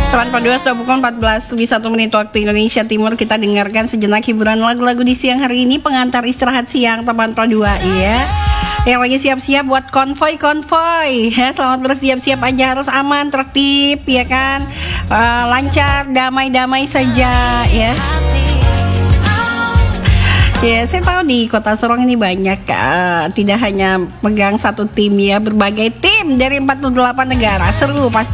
Teman Pro 2 sudah pukul 14 lebih 1 menit waktu Indonesia Timur. Kita dengarkan sejenak hiburan lagu-lagu di siang hari ini, pengantar istirahat siang teman Pro 2 ya. Yang lagi siap-siap buat konvoy ya, selamat bersiap-siap aja, harus aman, tertib ya kan, lancar, damai-damai saja ya. Ya, saya tahu di Kota Sorong ini banyak, tidak hanya pegang satu tim ya, berbagai tim dari 48 negara. Seru pasti.